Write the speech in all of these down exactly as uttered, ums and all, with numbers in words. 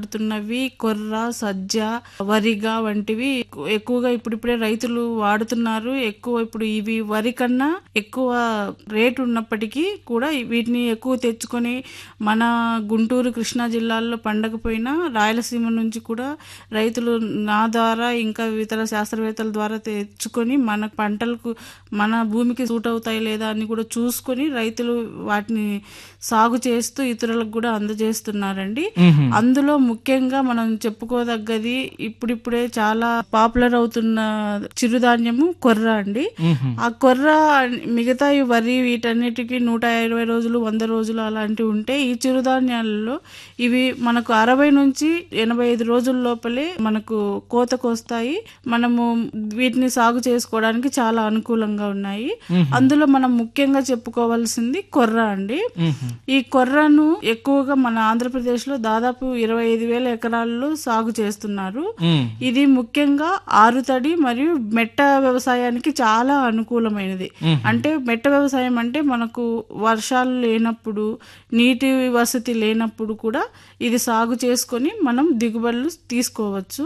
వాడుతున్నవి కొర్ర, సజ్జ, వరిగా వంటివి ఎక్కువగా ఇప్పుడిప్పుడే రైతులు వాడుతున్నారు. ఎక్కువ ఇప్పుడు ఇవి వరి కన్నా ఎక్కువ రేటు ఉన్నప్పటికీ కూడా వీటిని ఎక్కువ తెచ్చుకొని మన గుంటూరు, కృష్ణా జిల్లాల్లో పండకపోయినా రాయలసీమ నుంచి కూడా రైతులు నా ద్వారా ఇంకా ఇతర శాస్త్రవేత్తల ద్వారా తెచ్చుకొని మన పంటలకు మన భూమికి సూట్ అవుతాయి లేదా అని కూడా చూసుకొని రైతులు వాటిని సాగు చేస్తూ ఇతరులకు కూడా అందజేస్తున్నారండి. అందులో ముఖ్యంగా మనం చెప్పుకోదగ్గది ఇప్పుడిప్పుడే చాలా పాపులర్ అవుతున్న చిరుధాన్యము కొర్ర అండి. ఆ కొర్ర మిగతా వరి వీటన్నిటికీ నూట ఇరవై రోజులు వంద రోజులు అలాంటివి ఉంటే ఈ చిరుధాన్యాలలో ఇవి మనకు అరవై నుంచి ఎనభై ఐదు రోజుల లోపలే మనకు కోతకు వస్తాయి. మనము వీటిని సాగు చేసుకోవడానికి చాలా అనుకూలంగా ఉన్నాయి. అందులో మనం ముఖ్యంగా చెప్పుకోవాల్సింది కొర్ర అండి. ఈ కొర్రను ఎక్కువగా మన ఆంధ్రప్రదేశ్ లో దాదాపు ఇరవై ఐదు వేల ఎకరాల్లో సాగు చేస్తున్నారు. ఇది ముఖ్యంగా ఆరుతడి మరియు మెట్ట వ్యవసాయానికి చాలా అనుకూలమైనది. అంటే మెట్ట వ్యవసాయం అంటే మనకు వర్షాలు లేనప్పుడు, నీటి వసతి లేనప్పుడు కూడా ఇది సాగు చేసుకొని మనం దిగుబడులు తీసుకోవచ్చు.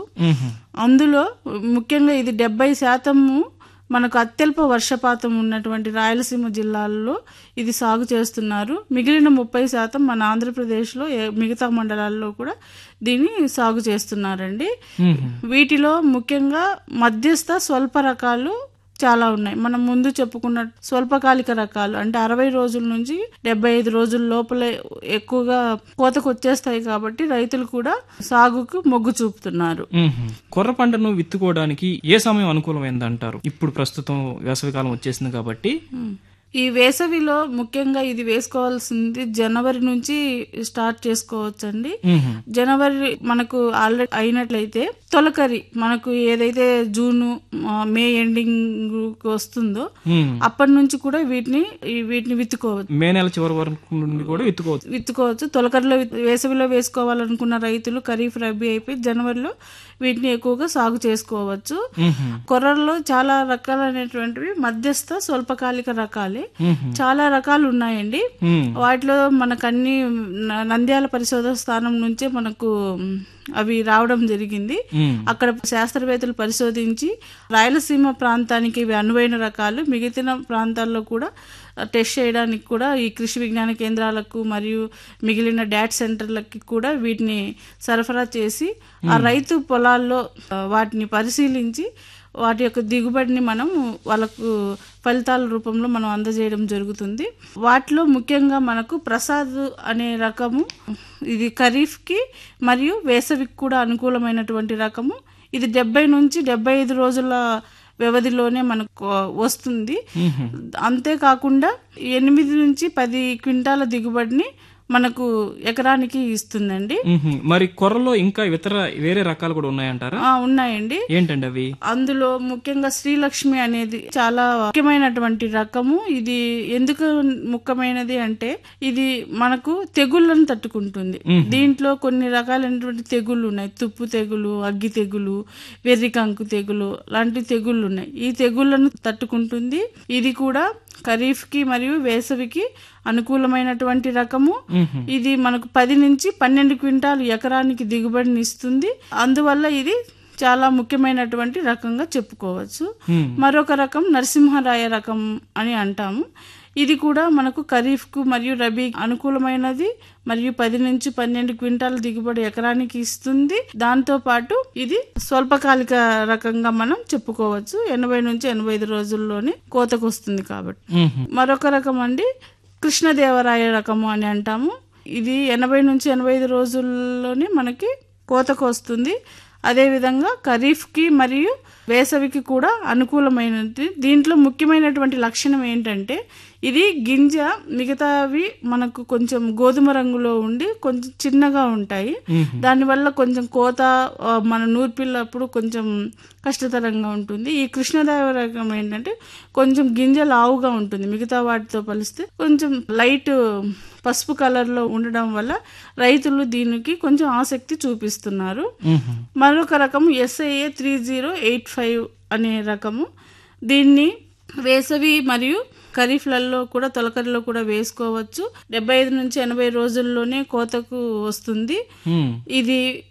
అందులో ముఖ్యంగా ఇది డెబ్బై శాతము మనకు అత్యల్ప వర్షపాతం ఉన్నటువంటి రాయలసీమ జిల్లాల్లో ఇది సాగు చేస్తున్నారు. మిగిలిన ముప్పై శాతం మన ఆంధ్రప్రదేశ్లో మిగతా మండలాల్లో కూడా దీన్ని సాగు చేస్తున్నారండి. వీటిలో ముఖ్యంగా మధ్యస్థ స్వల్ప రకాలు చాలా ఉన్నాయి. మనం ముందు చెప్పుకున్న స్వల్పకాలిక రకాలు అంటే అరవై రోజుల నుంచి డెబ్బై ఐదు రోజుల లోపలే ఎక్కువగా కోతకు వచ్చేస్తాయి కాబట్టి రైతులు కూడా సాగుకు మొగ్గు చూపుతున్నారు. కొర్ర పంటను విత్తుకోవడానికి ఏ సమయం అనుకూలమైంది అంటారు? ఇప్పుడు ప్రస్తుతం వేసవికాలం వచ్చేసింది కాబట్టి ఈ వేసవిలో ముఖ్యంగా ఇది వేసుకోవాల్సింది జనవరి నుంచి స్టార్ట్ చేసుకోవచ్చండి. జనవరి మనకు ఆల్రెడీ అయినట్లయితే తొలకరి మనకు ఏదైతే జూన్ మే ఎండింగ్ వస్తుందో అప్పటి నుంచి కూడా వీటిని వీటిని విత్తుకోవచ్చు. మే నెల చివరి వరకు నుండి కూడా విత్తుకోవచ్చు విత్తుకోవచ్చు తొలకరిలో వేసవిలో వేసుకోవాలనుకున్న రైతులు ఖరీఫ్ రబీ అయిపోయి జనవరిలో వీటిని ఎక్కువగా సాగు చేసుకోవచ్చు. కొర్రల్లో చాలా రకాలైనటువంటివి మధ్యస్థ స్వల్పకాలిక రకాలే చాలా రకాలు ఉన్నాయండి. వాటిలో మనకు అన్ని నంద్యాల పరిశోధన స్థానం నుంచే మనకు అవి రావడం జరిగింది. అక్కడ శాస్త్రవేత్తలు పరిశోధించి రాయలసీమ ప్రాంతానికి ఇవి అనువైన రకాలు, మిగతా ప్రాంతాల్లో కూడా టెస్ట్ చేయడానికి కూడా ఈ కృషి విజ్ఞాన కేంద్రాలకు మరియు మిగిలిన డాట్ సెంటర్లకి కూడా వీటిని సరఫరా చేసి ఆ రైతు పొలాల్లో వాటిని పరిశీలించి వాటి యొక్క దిగుబడిని మనం వాళ్ళకు ఫలితాల రూపంలో మనం అందజేయడం జరుగుతుంది. వాటిలో ముఖ్యంగా మనకు ప్రసాద్ అనే రకము ఇది ఖరీఫ్కి మరియు వేసవికి కూడా అనుకూలమైనటువంటి రకము. ఇది డెబ్బై నుంచి డెబ్బై ఐదు రోజుల వ్యవధిలోనే మనకు వస్తుంది. అంతేకాకుండా ఎనిమిది నుంచి పది క్వింటాల దిగుబడిని మనకు ఎకరానికి ఇస్తుందండి. మరి కొర్రలో ఇంకా ఇతర వేరే రకాలు కూడా ఉన్నాయంటారా? ఉన్నాయండి. ఏంటండి అవి? అందులో ముఖ్యంగా శ్రీలక్ష్మి అనేది చాలా ముఖ్యమైనటువంటి రకము. ఇది ఎందుకు ముఖ్యమైనది అంటే ఇది మనకు తెగుళ్లను తట్టుకుంటుంది. దీంట్లో కొన్ని రకాలైనటువంటి తెగుళ్ళు ఉన్నాయి. తుప్పు తెగులు, అగ్గి తెగులు, వెర్రికంకు తెగులు లాంటి తెగుళ్ళు ఉన్నాయి. ఈ తెగుళ్లను తట్టుకుంటుంది. ఇది కూడా ఖరీఫ్ కి మరియు వేసవికి అనుకూలమైనటువంటి రకము. ఇది మనకు పది నుంచి పన్నెండు క్వింటాలు ఎకరానికి దిగుబడిని ఇస్తుంది. అందువల్ల ఇది చాలా ముఖ్యమైనటువంటి రకంగా చెప్పుకోవచ్చు. మరొక రకం నరసింహరాయ రకం అని అంటాము. ఇది కూడా మనకు ఖరీఫ్ కు మరియు రబీ అనుకూలమైనది మరియు పది నుంచి పన్నెండు క్వింటాల దిగుబడి ఎకరానికి ఇస్తుంది. దాంతో పాటు ఇది స్వల్పకాలిక రకంగా మనం చెప్పుకోవచ్చు. ఎనభై నుంచి ఎనభై ఐదు రోజుల్లోనే కోతకు వస్తుంది కాబట్టి. మరొక రకం అండి కృష్ణదేవరాయ రకము అని అంటాము. ఇది ఎనభై నుంచి ఎనభై ఐదు రోజుల్లోనే మనకి కోతకు వస్తుంది. అదేవిధంగా ఖరీఫ్కి మరియు వేసవికి కూడా అనుకూలమైనది. దీంట్లో ముఖ్యమైనటువంటి లక్షణం ఏంటంటే ఇది గింజ మిగతావి మనకు కొంచెం గోధుమ రంగులో ఉండి కొంచెం చిన్నగా ఉంటాయి. దానివల్ల కొంచెం కోత మన నూర్పిల్లప్పుడు కొంచెం కష్టతరంగా ఉంటుంది. ఈ కృష్ణదేవ రకం ఏంటంటే కొంచెం గింజ లావుగా ఉంటుంది. మిగతా వాటితో పోలిస్తే కొంచెం లైట్ పసుపు కలర్ లో ఉండడం వల్ల రైతులు దీనికి కొంచెం ఆసక్తి చూపిస్తున్నారు. మరొక రకము ఎస్ఐఏ త్రీ జీరో ఎయిట్ ఫైవ్ అనే రకము. దీన్ని వేసవి మరియు ఖరీఫ్లలో కూడా తొలకరిలో కూడా వేసుకోవచ్చు. డెబ్బై ఐదు నుంచి ఎనభై రోజుల్లోనే కోతకు వస్తుంది. ఇది